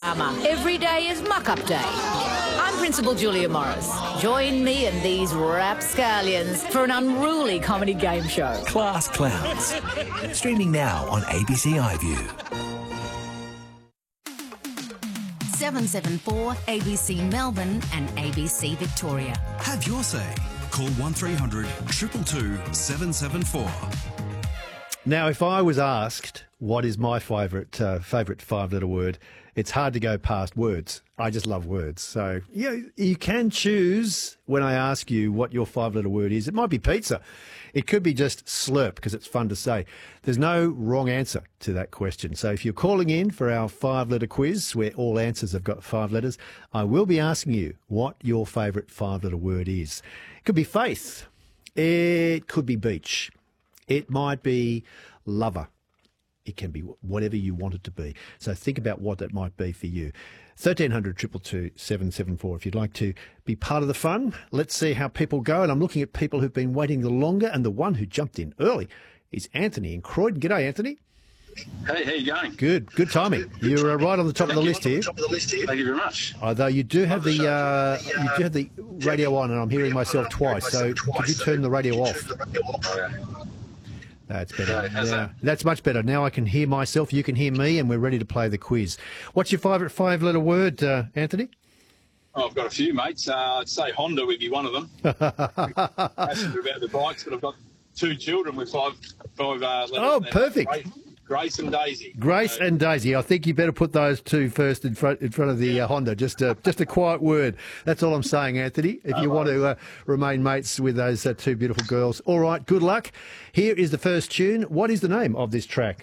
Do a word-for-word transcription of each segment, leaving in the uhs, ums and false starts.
drama. Every day is muck-up day. I'm Principal Julia Morris. Join me and these rapscallions for an unruly comedy game show. Class Clowns. Streaming now on A B C iView. seven seven four A B C Melbourne and A B C Victoria. Have your say. Call one three hundred two two two seven seven four. Now, if I was asked what is my favourite uh, favourite five-letter word, it's hard to go past words. I just love words. So, yeah, you can choose when I ask you what your five-letter word is. It might be pizza. It could be just slurp because it's fun to say. There's no wrong answer to that question. So if you're calling in for our five-letter quiz where all answers have got five letters, I will be asking you what your favourite five-letter word is. It could be faith. It could be beach. It might be lover. It can be whatever you want it to be. So think about what that might be for you. thirteen hundred two two two seven seven four if you'd like to be part of the fun. Let's see how people go. And I'm looking at people who've been waiting the longer, and the one who jumped in early is Anthony in Croydon. G'day, Anthony. Hey, how you going? Good, good timing. You're uh, right on the top of the list here. Top of the list here. Thank you very much. Although you do have the uh, you do have the radio on, and I'm hearing myself twice. So could you turn the radio off? That's better. Okay, how's Yeah, that? that's much better. Now I can hear myself, you can hear me, and we're ready to play the quiz. What's your favourite five-letter word, uh, Anthony? Oh, I've got a few, mates. Uh, I'd say Honda would be one of them. Passionate about the bikes, but I've got two children with five, five uh, letters. Oh, They're perfect. Grace, Grace and Daisy. Grace So, and Daisy. I think you better put those two first in front in front of the uh, Honda. Just a, just a quiet word. That's all I'm saying, Anthony. If you want to uh, remain mates with those uh, two beautiful girls. All right, good luck. Here is the first tune. What is the name of this track?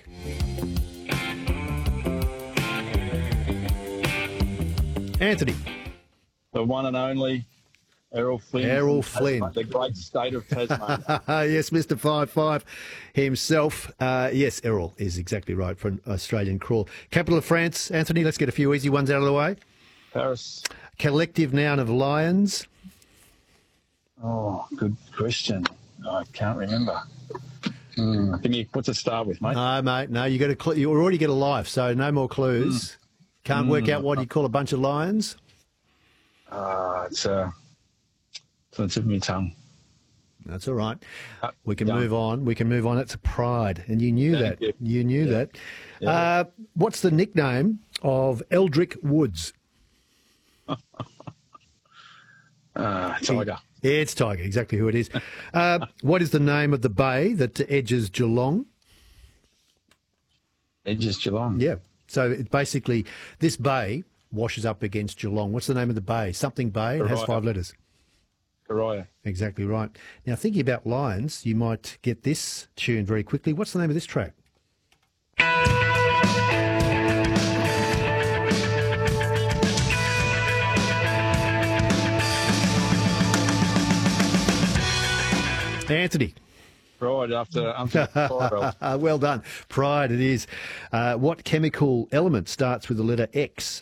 Anthony. the one and only Errol Flynn. Errol from Flynn. Tasmania, the great state of Tasmania. Yes, Mister Five Five himself. Uh, yes, Errol is exactly right for an Australian crawl. Capital of France, Anthony. Let's get a few easy ones out of the way. Paris. Collective noun of lions. Oh, good question. I can't remember. Mm, give me, what's it start with, mate? No, mate. No, you got to. Cl- you already get a life, so no more clues. Mm. Can't Mm. work out what you call a bunch of lions. Uh, it's uh, it's on the tip of my tongue. That's all right. Uh, We can done. move on. We can move on. It's a pride, and you knew Thank that. you. knew Yeah. that. Yeah. Uh, what's the nickname of Eldrick Woods? Uh, Tiger. Yeah, it's Tiger, exactly who it is. Uh, what is the name of the bay that edges Geelong? Edges Geelong. Yeah. So it basically, this bay washes up against Geelong. What's the name of the bay? Something Bay. It has Karaya. five letters. Karaya. Exactly right. Now, thinking about lions, you might get this tune very quickly. What's the name of this track? Anthony. Pride after after Tyrell. Uh, well done. Pride it is. Uh, what chemical element starts with the letter X?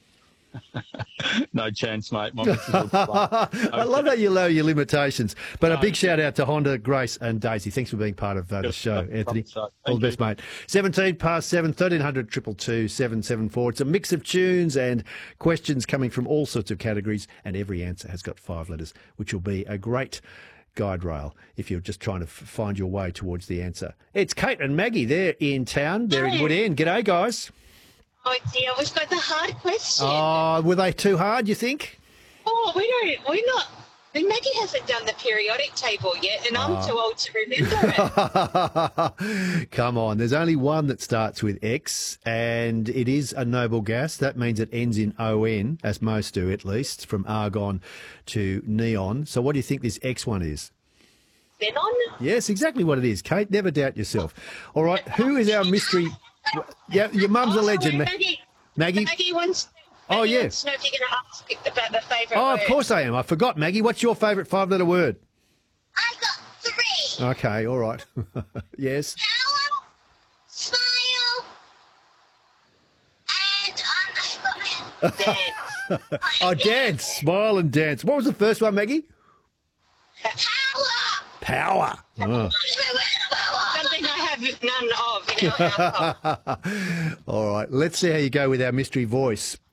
No chance, mate. My missus will play. I love how you lower your limitations. But a big shout out to Honda, Grace and Daisy. Thanks for being part of uh, the Yes, show, no Anthony. problem, sir. All Thank the best, you. mate. seventeen past seven, thirteen hundred two two two seven seven four. It's a mix of tunes and questions coming from all sorts of categories, and every answer has got five letters, which will be a great guide rail if you're just trying to f- find your way towards the answer. It's Kate and Maggie. They're in town. They're in Hi. Woodend. G'day, guys. Oh dear, we've got the hard question. Oh, were they too hard, you think? Oh, we don't, we're not, and Maggie hasn't done the periodic table yet, and I'm too old to remember it. Come on, there's only one that starts with X, and it is a noble gas. That means it ends in O N, as most do at least, from argon to neon. So what do you think this X one is? Xenon? Yes, exactly what it is, Kate. Never doubt yourself. All right, who is our mystery? Yeah, your mum's a Oh, legend, Ma- Maggie, Maggie. Maggie wants, Oh, Maggie yeah. wants to know if you're going to ask about the favourite Oh, word. of course I am. I forgot, Maggie. What's your favourite five-letter word? I got three. Okay, all right. Yes. Power, smile, and um, I forgot dance. Oh, dance. Smile and dance. What was the first one, Maggie? Power. Power. Oh. Something I have none of in our household. All right, let's see how you go with our mystery voice.